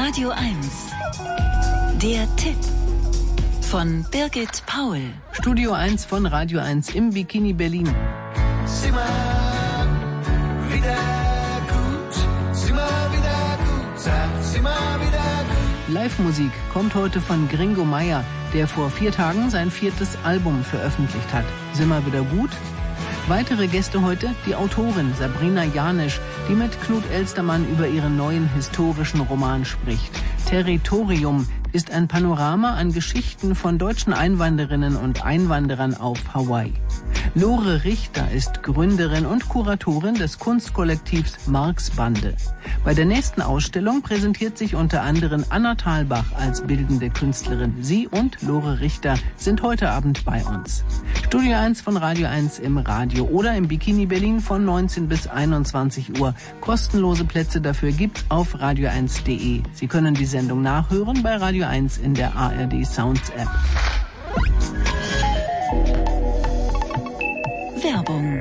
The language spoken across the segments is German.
Radio 1. Der Tipp von Birgit Paul. Studio 1 von Radio 1 im Bikini Berlin. Sieh mal wieder gut, sieh mal wieder gut, sieh mal wieder gut. Live-Musik kommt heute von Gringo Meier, der vor 4 Tagen sein 4. Album veröffentlicht hat. Sind wir wieder gut? Weitere Gäste heute, die Autorin Sabrina Janisch, die mit Knut Elstermann über ihren neuen historischen Roman spricht. Territorium ist ein Panorama an Geschichten von deutschen Einwanderinnen und Einwanderern auf Hawaii. Lore Richter ist Gründerin und Kuratorin des Kunstkollektivs Marx Bande. Bei der nächsten Ausstellung präsentiert sich unter anderem Anna Thalbach als bildende Künstlerin. Sie und Lore Richter sind heute Abend bei uns. Studio 1 von Radio 1 im Radio oder im Bikini Berlin von 19 bis 21 Uhr. Kostenlose Plätze dafür gibt's auf radio1.de. Sie können die Sendung nachhören bei Radio 1 in der ARD Sounds App. Werbung.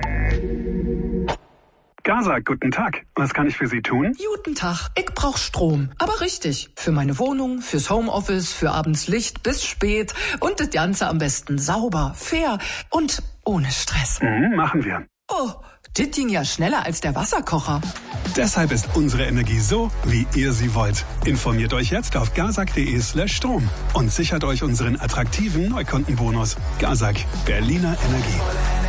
Gaza, guten Tag. Was kann ich für Sie tun? Guten Tag, ich brauch Strom. Aber richtig. Für meine Wohnung, fürs Homeoffice, für abends Licht bis spät. Und das Ganze am besten sauber, fair und ohne Stress. Machen wir. Oh, das ging ja schneller als der Wasserkocher. Deshalb ist unsere Energie so, wie ihr sie wollt. Informiert euch jetzt auf gazak.de/Strom und sichert euch unseren attraktiven Neukundenbonus. Gazak, Berliner Energie.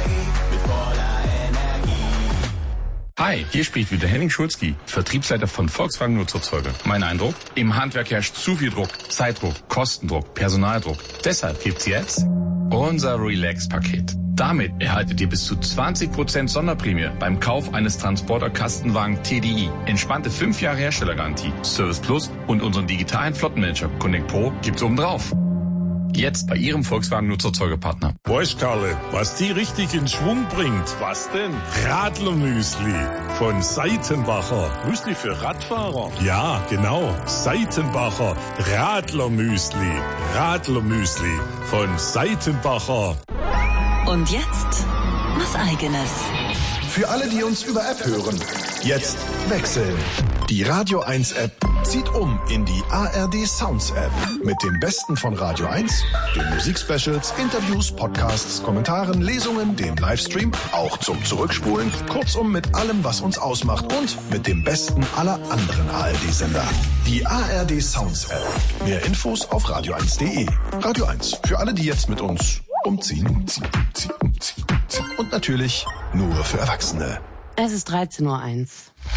Hi, hier spricht wieder Henning Schulzki, Vertriebsleiter von Volkswagen Nutzerzeuge. Mein Eindruck? Im Handwerk herrscht zu viel Druck, Zeitdruck, Kostendruck, Personaldruck. Deshalb gibt's jetzt unser Relax-Paket. Damit erhaltet ihr bis zu 20% Sonderprämie beim Kauf eines Transporter-Kastenwagen TDI. Entspannte 5 Jahre Herstellergarantie, Service Plus und unseren digitalen Flottenmanager Connect Pro gibt's obendrauf. Jetzt bei Ihrem Volkswagen-Nutzerzeugepartner. Weißt Karle, was die richtig in Schwung bringt? Was denn? Radlermüsli von Seitenbacher. Müsli für Radfahrer? Ja, genau. Seitenbacher Radlermüsli. Radlermüsli von Seitenbacher. Und jetzt was Eigenes. Für alle, die uns über App hören, jetzt wechseln. Die Radio 1 App zieht um in die ARD Sounds App. Mit dem Besten von Radio 1, den Musikspecials, Interviews, Podcasts, Kommentaren, Lesungen, dem Livestream, auch zum Zurückspulen. Kurzum mit allem, was uns ausmacht und mit dem Besten aller anderen ARD-Sender. Die ARD Sounds App. Mehr Infos auf radio1.de. Radio 1. Für alle, die jetzt mit uns umziehen. Und natürlich nur für Erwachsene. Es ist 13:01 Uhr.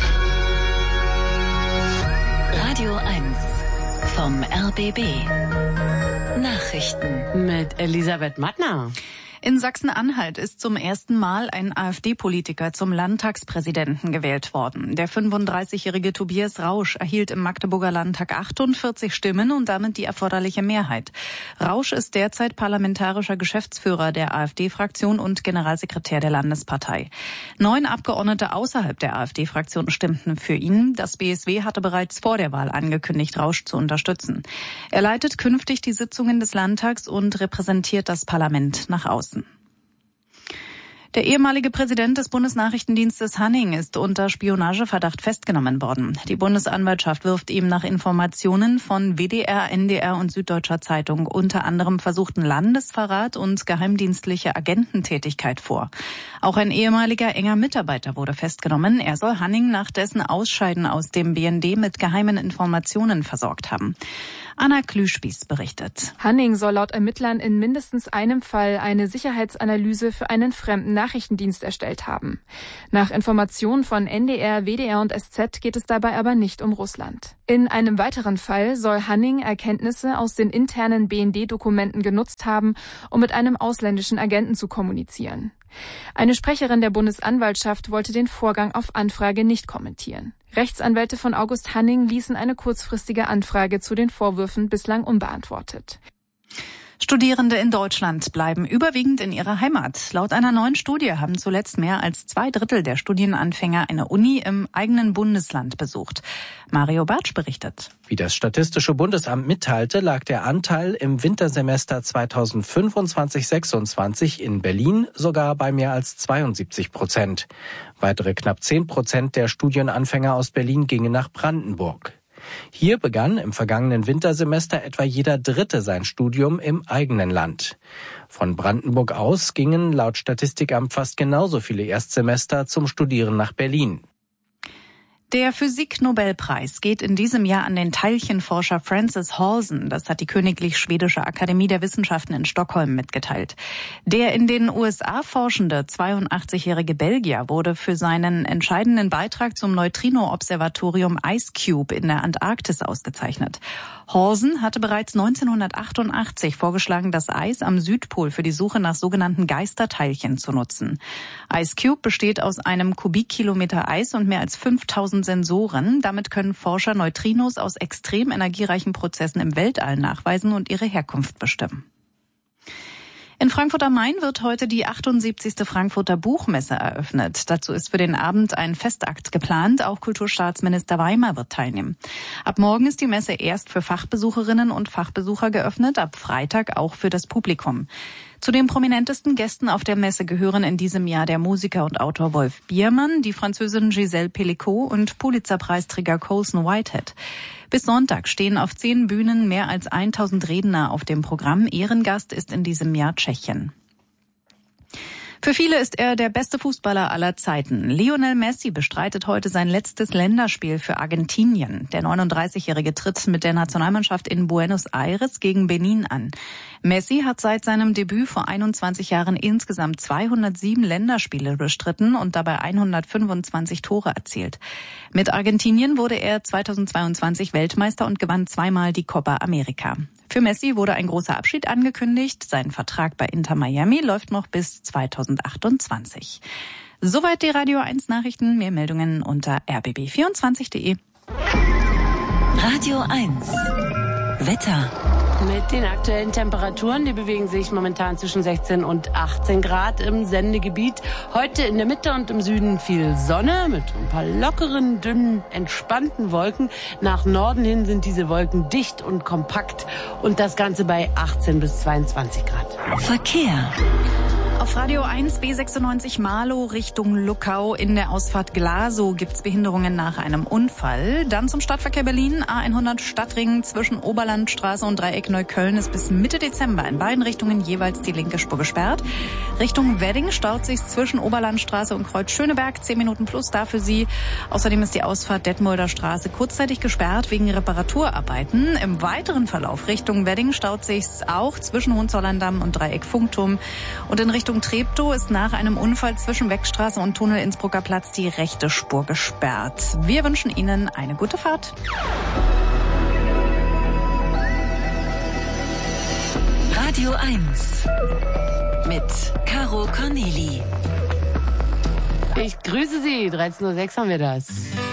Radio 1 vom RBB. Nachrichten Mit Elisabeth Mattner. In Sachsen-Anhalt ist zum ersten Mal ein AfD-Politiker zum Landtagspräsidenten gewählt worden. Der 35-jährige Tobias Rausch erhielt im Magdeburger Landtag 48 Stimmen und damit die erforderliche Mehrheit. Rausch ist derzeit parlamentarischer Geschäftsführer der AfD-Fraktion und Generalsekretär der Landespartei. 9 Abgeordnete außerhalb der AfD-Fraktion stimmten für ihn. Das BSW hatte bereits vor der Wahl angekündigt, Rausch zu unterstützen. Er leitet künftig die Sitzungen des Landtags und repräsentiert das Parlament nach außen. Der ehemalige Präsident des Bundesnachrichtendienstes Hanning ist unter Spionageverdacht festgenommen worden. Die Bundesanwaltschaft wirft ihm nach Informationen von WDR, NDR und Süddeutscher Zeitung unter anderem versuchten Landesverrat und geheimdienstliche Agententätigkeit vor. Auch ein ehemaliger enger Mitarbeiter wurde festgenommen. Er soll Hanning nach dessen Ausscheiden aus dem BND mit geheimen Informationen versorgt haben. Anna Klüspieß berichtet. Hanning soll laut Ermittlern in mindestens einem Fall eine Sicherheitsanalyse für einen fremden Nachrichtendienst erstellt haben. Nach Informationen von NDR, WDR und SZ geht es dabei aber nicht um Russland. In einem weiteren Fall soll Hanning Erkenntnisse aus den internen BND-Dokumenten genutzt haben, um mit einem ausländischen Agenten zu kommunizieren. Eine Sprecherin der Bundesanwaltschaft wollte den Vorgang auf Anfrage nicht kommentieren. Rechtsanwälte von August Hanning ließen eine kurzfristige Anfrage zu den Vorwürfen bislang unbeantwortet. Studierende in Deutschland bleiben überwiegend in ihrer Heimat. Laut einer neuen Studie haben zuletzt mehr als 2/3 der Studienanfänger eine Uni im eigenen Bundesland besucht. Mario Bartsch berichtet. Wie das Statistische Bundesamt mitteilte, lag der Anteil im Wintersemester 2025/26 in Berlin sogar bei mehr als 72%. Weitere knapp 10% der Studienanfänger aus Berlin gingen nach Brandenburg. Hier begann im vergangenen Wintersemester etwa jeder Dritte sein Studium im eigenen Land. Von Brandenburg aus gingen laut Statistikamt fast genauso viele Erstsemester zum Studieren nach Berlin. Der Physik-Nobelpreis geht in diesem Jahr an den Teilchenforscher Francis Halsen. Das hat die Königlich Schwedische Akademie der Wissenschaften in Stockholm mitgeteilt. Der in den USA forschende 82-jährige Belgier wurde für seinen entscheidenden Beitrag zum Neutrino-Observatorium IceCube in der Antarktis ausgezeichnet. Halsen hatte bereits 1988 vorgeschlagen, das Eis am Südpol für die Suche nach sogenannten Geisterteilchen zu nutzen. IceCube besteht aus einem Kubikkilometer Eis und mehr als 5000 Sensoren. Damit können Forscher Neutrinos aus extrem energiereichen Prozessen im Weltall nachweisen und ihre Herkunft bestimmen. In Frankfurt am Main wird heute die 78. Frankfurter Buchmesse eröffnet. Dazu ist für den Abend ein Festakt geplant. Auch Kulturstaatsminister Weimer wird teilnehmen. Ab morgen ist die Messe erst für Fachbesucherinnen und Fachbesucher geöffnet, ab Freitag auch für das Publikum. Zu den prominentesten Gästen auf der Messe gehören in diesem Jahr der Musiker und Autor Wolf Biermann, die Französin Gisèle Pellicot und Pulitzerpreisträger Colson Whitehead. Bis Sonntag stehen auf 10 Bühnen mehr als 1000 Redner auf dem Programm. Ehrengast ist in diesem Jahr Tschechien. Für viele ist er der beste Fußballer aller Zeiten. Lionel Messi bestreitet heute sein letztes Länderspiel für Argentinien. Der 39-Jährige tritt mit der Nationalmannschaft in Buenos Aires gegen Benin an. Messi hat seit seinem Debüt vor 21 Jahren insgesamt 207 Länderspiele bestritten und dabei 125 Tore erzielt. Mit Argentinien wurde er 2022 Weltmeister und gewann zweimal die Copa America. Für Messi wurde ein großer Abschied angekündigt. Sein Vertrag bei Inter Miami läuft noch bis 2028. Soweit die Radio 1 Nachrichten. Mehr Meldungen unter rbb24.de. Radio 1. Wetter. Mit den aktuellen Temperaturen, die bewegen sich momentan zwischen 16 und 18 Grad im Sendegebiet. Heute in der Mitte und im Süden viel Sonne mit ein paar lockeren, dünnen, entspannten Wolken. Nach Norden hin sind diese Wolken dicht und kompakt und das Ganze bei 18 bis 22 Grad. Verkehr. Auf Radio 1 B96 Marlow Richtung Luckau in der Ausfahrt Glasow gibt's Behinderungen nach einem Unfall. Dann zum Stadtverkehr Berlin. A100 Stadtring zwischen Oberlandstraße und Dreieck Neukölln ist bis Mitte Dezember in beiden Richtungen jeweils die linke Spur gesperrt. Richtung Wedding staut sich zwischen Oberlandstraße und Kreuz Schöneberg. 10 Minuten plus da für Sie. Außerdem ist die Ausfahrt Detmolder Straße kurzzeitig gesperrt wegen Reparaturarbeiten. Im weiteren Verlauf Richtung Wedding staut sich's auch zwischen Hohenzollern-Damm und Dreieck Funkturm. Und in Richtung Treptow ist nach einem Unfall zwischen Weckstraße und Tunnel Innsbrucker Platz die rechte Spur gesperrt. Wir wünschen Ihnen eine gute Fahrt. Radio 1 mit Caro Corneli. Ich grüße Sie. 13:06 Uhr haben wir das.